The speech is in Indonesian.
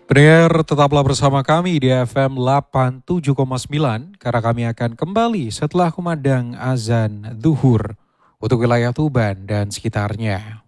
Pendengar, tetaplah bersama kami di FM 87,9 karena kami akan kembali setelah kumandang azan zuhur untuk wilayah Tuban dan sekitarnya.